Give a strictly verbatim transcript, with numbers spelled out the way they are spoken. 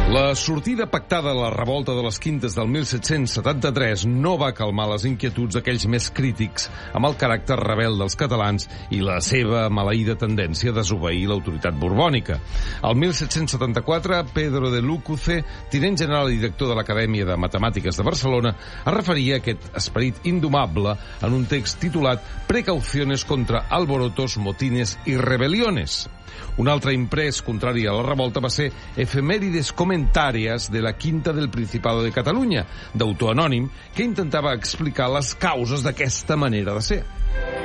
La sortida pactada a la revolta de les Quintes del mil set-cents setanta-tres no va calmar les inquietuds d'aquells més crítics amb el caràcter rebel dels catalans i la seva maleïda tendència a desobeir l'autoritat borbònica. El mil set-cents setanta-quatre, Pedro de Lúcuce, tinent general i director de l'Acadèmia de Matemàtiques de Barcelona, es referia a aquest esperit indomable en un text titulat Precauciones contra alborotos, motines i rebeliones. Un altre imprès contrari a la revolta va ser Efemèrides comentàries de la Quinta del Principado de Catalunya, d'autor anònim, que intentava explicar les causes d'aquesta manera de ser.